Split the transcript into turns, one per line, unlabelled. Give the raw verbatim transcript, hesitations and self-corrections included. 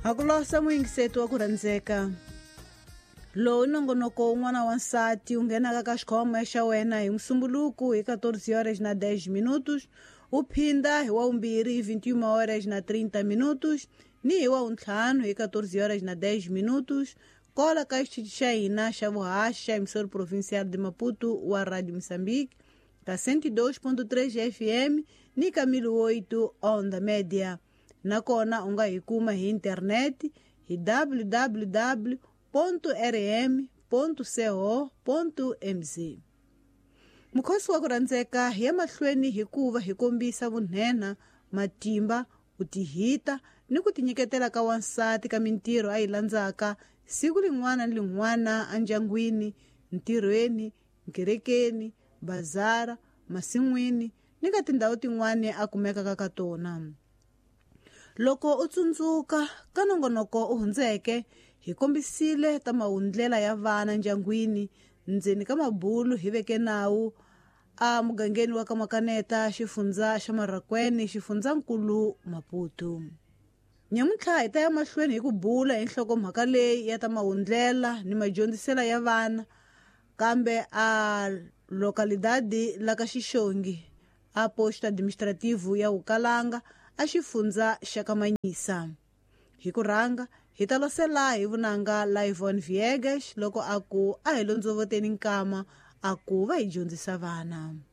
Hakulosa muingisetu wa kurandzeka. Lowu nongonoko un'wana wa nsati wu nghenaka ka xikhoma xa wena hi Musumbuluku hi catorze horas na dez minutos, u phinda hi wa vumbirhi hi vinte e uma horas na trinta minutos, ni hi wa vuntlhanu hi catorze horas na dez minutos, kola ka xitichi xa hina xa vuhaxi xa emissora provincial de Maputo wa Rádio Moçambique, ka cento e dois ponto três F M ni ka mil oito onda média. Nakona u nga hi kuma hi internet hi w w w ponto r m ponto co ponto m z. Mukhosi wa ku randzeka hi ya mahlweni hi ku va hi kombisa vunhenha, matimba, ku tihita ni ku tinyiketela ka wansati ka mintirho a yi landzaka siku lin'wana ni lin'wana andyangwini, ntirhweni, nkerekeni, bazara, masin'wini ni ka tindhawu tin'wana a kumekaka ka tona. Loko u tsundzuka ka nongonoko u hundzeke, hi kombisile ta mahundlela ya vana ndyangwini ndzeni ka mabulu hi veke nawu a mugangeni wa ka Makaneta, xifundza xa Marakweni, xifundzankulu Maputo. Nyamuntlha hi ta ya mahlweni hi ku bula hi nhlokomhaka leyi ya ta mahundlela ni madyondzisela ya vana, kambe a lokalidadi la ka Xixongi a posto administrativo ya Ukalanga a xifundza xa ka Manyisa. Hi ku rhanga hi ta losela hi vunanga Livon Viegas loko a ku a hi londzovoteni nkama a ku va hi dyondzisa vana.